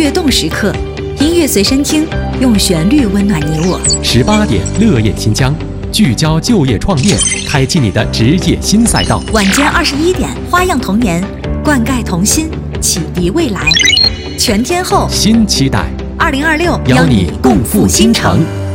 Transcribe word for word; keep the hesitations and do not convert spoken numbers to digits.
跃动时刻，音乐随身听，用旋律温暖你我。 十八点，乐业新疆，聚焦就业创业，开启你的职业新赛道。 晚间二十一点，花样童年，灌溉童心，启迪未来。全天候新期待， 二零二六， 邀你共赴新城。